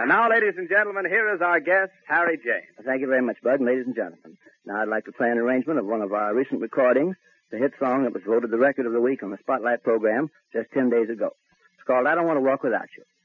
And now, ladies and gentlemen, here is our guest, Harry James. Thank you very much, Bud, and ladies and gentlemen. Now I'd like to play an arrangement of one of our recent recordings, the hit song that was voted the record of the week on the Spotlight program just 10 days ago. It's called I Don't Want to Walk Without You.